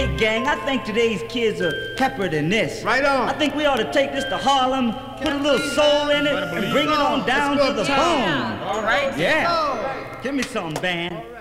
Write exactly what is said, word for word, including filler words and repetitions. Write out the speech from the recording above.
Hey, gang, I think today's kids are peppered than this. Right on. I think we ought to take this to Harlem, put a little soul in it, and bring it on down to the bone. All right. Yeah. Give me some, band.